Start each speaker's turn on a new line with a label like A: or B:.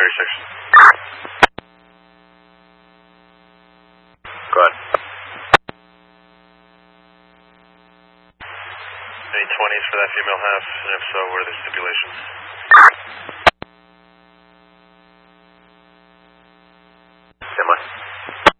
A: Go ahead.
B: Any 20s for that female half, and if so, what are the stipulations?